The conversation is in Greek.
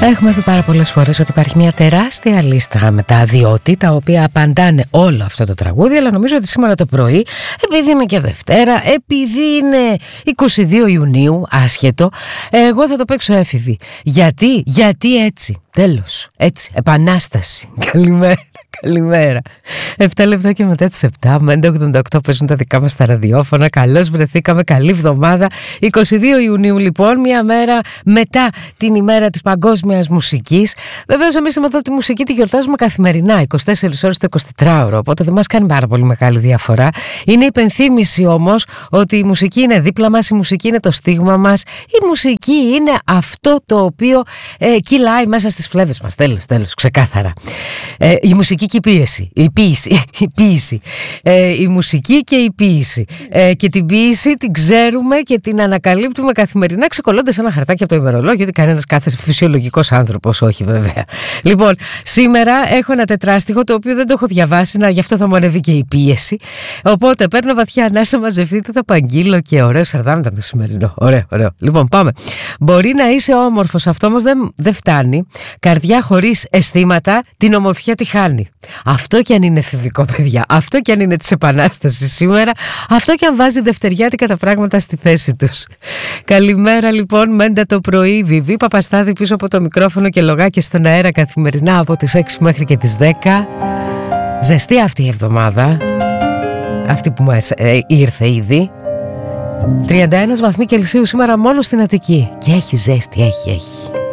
Έχουμε πει πάρα πολλές φορές ότι υπάρχει μια τεράστια λίστα με τα διότι, τα οποία απαντάνε όλο αυτό το τραγούδι, αλλά νομίζω ότι σήμερα το πρωί, επειδή είναι και Δευτέρα, επειδή είναι 22 Ιουνίου, άσχετο, εγώ θα το παίξω έφηβη. Γιατί έτσι, τέλος, έτσι, επανάσταση. Καλημέρα. 7 λεπτά και μετά τις 7, με 11.88 παίζουν τα δικά μας τα ραδιόφωνα. Καλώς βρεθήκαμε, καλή εβδομάδα. 22 Ιουνίου λοιπόν, μια μέρα μετά την ημέρα της παγκόσμιας μουσικής. Βεβαίως εμείς εδώ τη μουσική τη γιορτάζουμε καθημερινά, 24 ώρες το 24ωρο, οπότε δεν μας κάνει πάρα πολύ μεγάλη διαφορά. Είναι υπενθύμηση όμως ότι η μουσική είναι δίπλα μας, η μουσική είναι το στίγμα μας, η μουσική είναι αυτό το οποίο κυλάει μέσα στις φλέβες μας. Τέλος, ξεκάθαρα. Η μουσική και η ποίηση. Η μουσική και η ποίηση. Και την ποίηση την ξέρουμε και την ανακαλύπτουμε καθημερινά ξεκολλώντας ένα χαρτάκι από το ημερολόγιο, γιατί κανένας κάθε φυσιολογικός άνθρωπος όχι βέβαια. Λοιπόν, σήμερα έχω ένα τετράστιχο το οποίο δεν το έχω διαβάσει, γι' αυτό θα μου ανέβει και η πίεση. Οπότε παίρνω βαθιά ανάσα, μαζευτείτε, θα παγγείλω και ωραίο σαρδάμ ήταν το σημερινό. Ωραίο. Λοιπόν, πάμε. Μπορεί να είσαι όμορφος, αυτό όμως δεν φτάνει. Καρδιά χωρίς αισθήματα, την ομορφιά τη χάνει. Αυτό κι αν είναι εφηβικό, παιδιά, αυτό κι αν είναι της Επανάστασης σήμερα, αυτό κι αν βάζει δευτεριάτικα τα πράγματα στη θέση τους. Καλημέρα λοιπόν, Μέντα το πρωί, Βιβί Παπαστάδη πίσω από το μικρόφωνο και λογάκια στον αέρα καθημερινά από τις 6 μέχρι και τις 10. Ζεστή αυτή η εβδομάδα, αυτή που μας ήρθε ήδη. 31 βαθμοί Κελσίου σήμερα μόνο στην Αττική. Και έχει ζέστη, έχει.